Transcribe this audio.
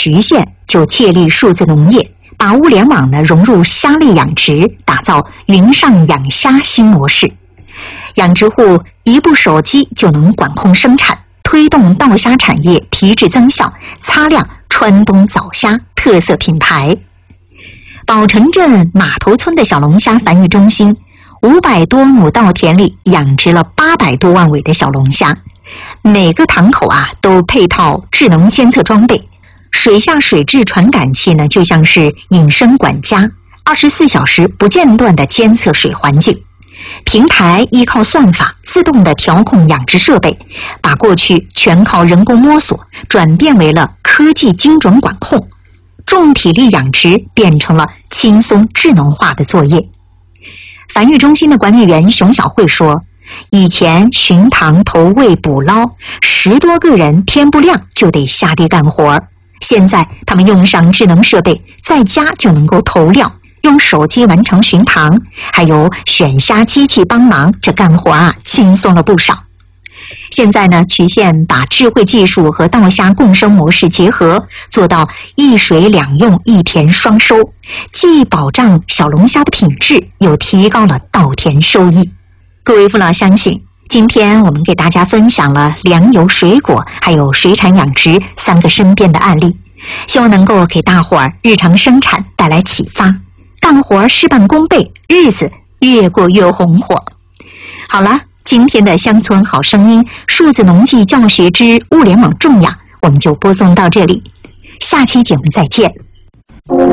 渠县就借力数字农业，把物联网呢融入虾类养殖，打造云上养虾新模式。养殖户一部手机就能管控生产，推动稻虾产业提质增效，擦亮川东早虾特色品牌。宝城镇码头村的小龙虾繁育中心500多亩稻田里养殖了800多万尾的小龙虾，每个塘口都配套智能监测装备，水下水质传感器呢就像是隐身管家，24小时不间断地监测水环境。平台依靠算法自动地调控养殖设备，把过去全靠人工摸索转变为了科技精准管控，重体力养殖变成了轻松智能化的作业。繁育中心的管理员熊小慧说，以前巡塘投喂捕捞10多个人天不亮就得下地干活，现在他们用上智能设备，在家就能够投料，用手机完成巡塘，还有选虾机器帮忙，这干活轻松了不少。现在呢，渠县把智慧技术和稻虾共生模式结合，做到一水两用一田双收，既保障小龙虾的品质，又提高了稻田收益。各位父老乡亲，今天我们给大家分享了粮油、水果还有水产养殖3个身边的案例，希望能够给大伙儿日常生产带来启发，干活事半功倍，日子越过越红火。好了，今天的乡村好声音数字农技教学之物联网重养，我们就播送到这里，下期节目再见。